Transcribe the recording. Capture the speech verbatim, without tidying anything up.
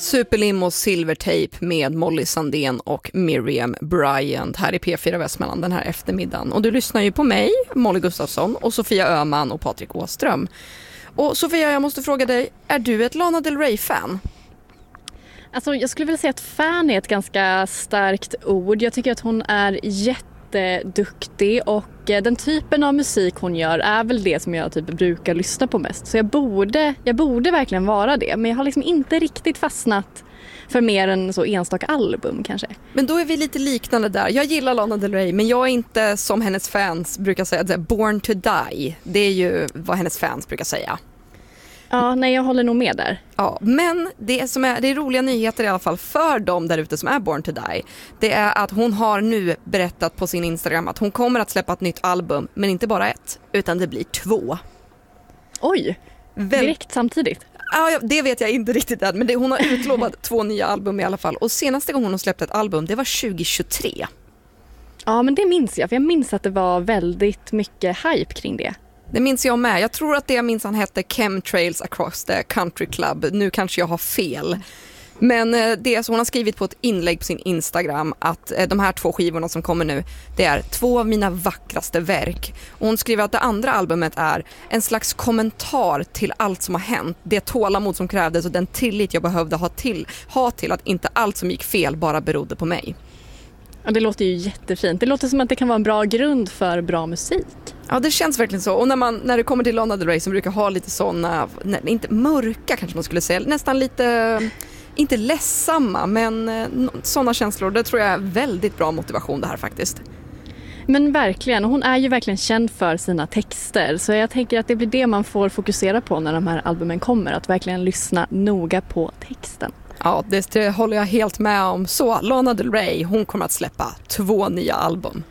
Superlimos Silvertape med Molly Sandén och Miriam Bryant här i P fyra Västmanland den här eftermiddagen. Och du lyssnar ju på mig, Molly Gustafsson, och Sofia Öhman och Patrik Åström. Och Sofia, jag måste fråga dig, är du ett Lana Del Rey-fan? Alltså, jag skulle vilja säga att fan är ett ganska starkt ord. Jag tycker att hon är jätteduktig och den typen av musik hon gör är väl det som jag typ brukar lyssna på mest. Så jag borde, jag borde verkligen vara det, men jag har liksom inte riktigt fastnat för mer än så enstaka album kanske. Men då är vi lite liknande där. Jag gillar Lana Del Rey, men jag är inte som hennes fans brukar säga, born to die. Det är ju vad hennes fans brukar säga. Ja, nej, jag håller nog med där. Ja, men det som är, det är roliga nyheter i alla fall för dem där ute som är born to die. Det är att hon har nu berättat på sin Instagram att hon kommer att släppa ett nytt album, men inte bara ett, utan det blir två. Oj, Väl... direkt samtidigt. Ja, det vet jag inte riktigt än, men det, hon har utlovat två nya album i alla fall. Och senaste gången hon släppte ett album, det var tjugohundratjugotre. Ja, men det minns jag, för jag minns att det var väldigt mycket hype kring det. Det minns jag med. Jag tror att det jag minns han hette Chemtrails Across the Country Club. Nu kanske jag har fel. Men det som hon har skrivit på ett inlägg på sin Instagram att de här två skivorna som kommer nu, det är två av mina vackraste verk. Och hon skriver att det andra albumet är en slags kommentar till allt som har hänt. Det tålamod som krävdes och den tillit jag behövde ha till, ha till att inte allt som gick fel bara berodde på mig. Ja, det låter ju jättefint. Det låter som att det kan vara en bra grund för bra musik. Ja, det känns verkligen så. Och när, man, när det kommer till Lana Del Rey som brukar ha lite såna, inte mörka kanske man skulle säga, nästan lite, inte ledsamma, men såna känslor, det tror jag är väldigt bra motivation det här faktiskt. Men verkligen, hon är ju verkligen känd för sina texter, så jag tänker att det blir det man får fokusera på när de här albumen kommer, att verkligen lyssna noga på texten. Ja, det, det håller jag helt med om. Så Lana Del Rey, hon kommer att släppa två nya album.